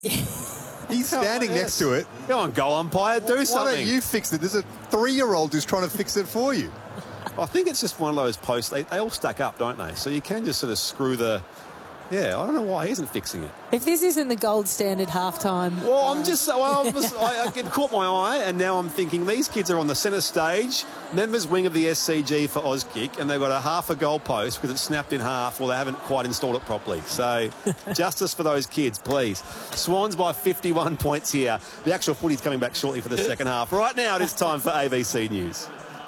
He's standing next to it. Go on, goal umpire, do something. Why don't you fix it? There's a 3-year-old who's trying to fix it for you. I think it's just one of those posts. They all stack up, don't they? So you can just sort of screw the... Yeah, I don't know why he isn't fixing it. If this isn't the gold standard halftime... Well, it caught my eye, and now I'm thinking these kids are on the centre stage, members wing of the SCG for Auskick, and they've got a half a goal post because it's snapped in half, or they haven't quite installed it properly. So, justice for those kids, please. Swans by 51 points here. The actual footy's coming back shortly for the second half. Right now, it is time for ABC News.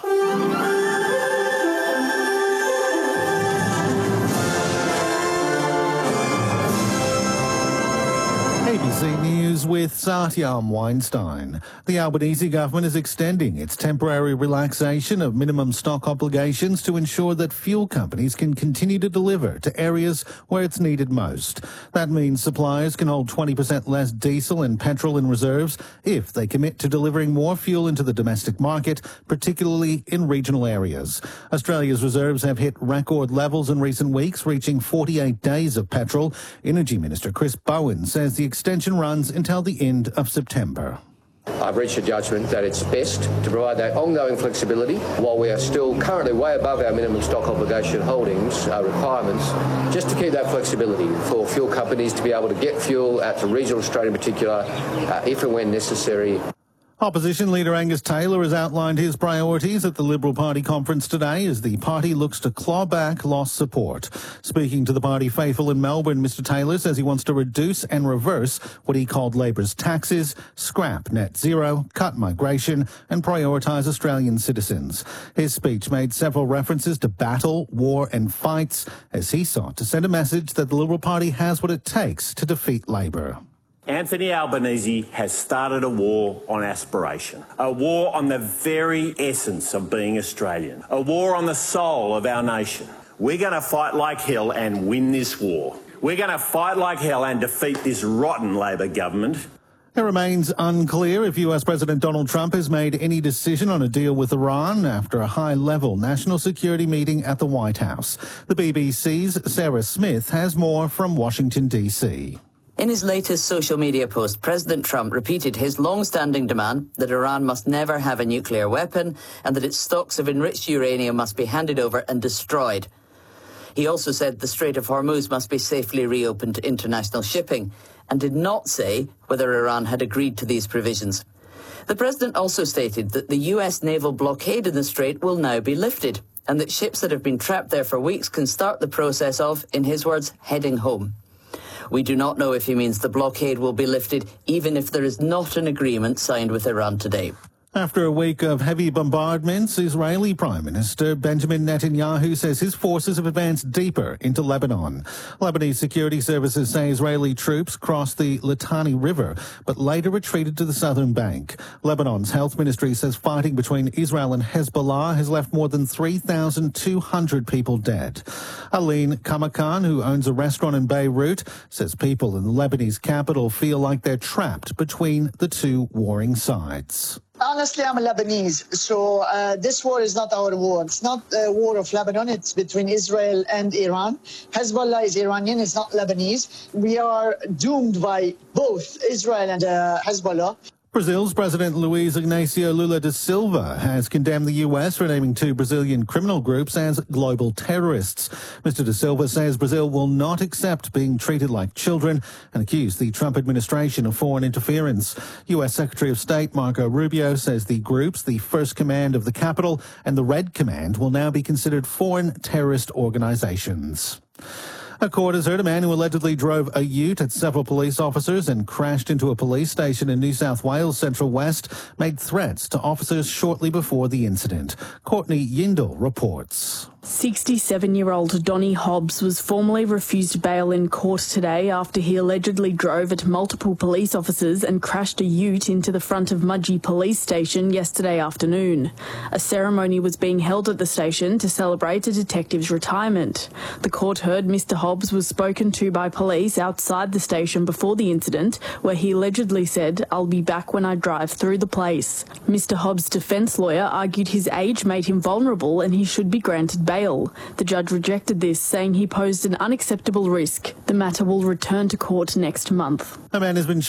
ABC News with Satyam Weinstein. The Albanese government is extending its temporary relaxation of minimum stock obligations to ensure that fuel companies can continue to deliver to areas where it's needed most. That means suppliers can hold 20% less diesel and petrol in reserves if they commit to delivering more fuel into the domestic market, particularly in regional areas. Australia's reserves have hit record levels in recent weeks, reaching 48 days of petrol. Energy Minister Chris Bowen says the extension runs until the end of September. I've reached a judgment that it's best to provide that ongoing flexibility while we are still currently way above our minimum stock obligation holdings requirements, just to keep that flexibility for fuel companies to be able to get fuel out to regional Australia in particular, if and when necessary. Opposition leader Angus Taylor has outlined his priorities at the Liberal Party conference today as the party looks to claw back lost support. Speaking to the party faithful in Melbourne, Mr Taylor says he wants to reduce and reverse what he called Labor's taxes, scrap net zero, cut migration and prioritise Australian citizens. His speech made several references to battle, war and fights as he sought to send a message that the Liberal Party has what it takes to defeat Labor. Anthony Albanese has started a war on aspiration, a war on the very essence of being Australian, a war on the soul of our nation. We're going to fight like hell and win this war. We're going to fight like hell and defeat this rotten Labor government. It remains unclear if US President Donald Trump has made any decision on a deal with Iran after a high-level national security meeting at the White House. The BBC's Sarah Smith has more from Washington, D.C. In his latest social media post, President Trump repeated his long-standing demand that Iran must never have a nuclear weapon and that its stocks of enriched uranium must be handed over and destroyed. He also said the Strait of Hormuz must be safely reopened to international shipping and did not say whether Iran had agreed to these provisions. The president also stated that the US naval blockade in the strait will now be lifted and that ships that have been trapped there for weeks can start the process of, in his words, heading home. We do not know if he means the blockade will be lifted, even if there is not an agreement signed with Iran today. After a week of heavy bombardments, Israeli Prime Minister Benjamin Netanyahu says his forces have advanced deeper into Lebanon. Lebanese security services say Israeli troops crossed the Litani River, but later retreated to the southern bank. Lebanon's health ministry says fighting between Israel and Hezbollah has left more than 3,200 people dead. Aline Kamakan, who owns a restaurant in Beirut, says people in the Lebanese capital feel like they're trapped between the two warring sides. Honestly, I'm a Lebanese, so this war is not our war. It's not a war of Lebanon. It's between Israel and Iran. Hezbollah is Iranian. It's not Lebanese. We are doomed by both Israel and Hezbollah. Brazil's President Luiz Inácio Lula da Silva has condemned the US for naming two Brazilian criminal groups as global terrorists. Mr. da Silva says Brazil will not accept being treated like children and accused the Trump administration of foreign interference. US Secretary of State Marco Rubio says the groups, the First Command of the Capital and the Red Command, will now be considered foreign terrorist organizations. A court has heard a man who allegedly drove a ute at several police officers and crashed into a police station in New South Wales Central West made threats to officers shortly before the incident. Courtney Yindle reports. 67-year-old Donny Hobbs was formally refused bail in court today after he allegedly drove at multiple police officers and crashed a ute into the front of Mudgee Police Station yesterday afternoon. A ceremony was being held at the station to celebrate a detective's retirement. The court heard Mr Hobbs was spoken to by police outside the station before the incident, where he allegedly said, "I'll be back when I drive through the place." Mr Hobbs' defence lawyer argued his age made him vulnerable and he should be granted bail. The judge rejected this, saying he posed an unacceptable risk. The matter will return to court next month. A man has been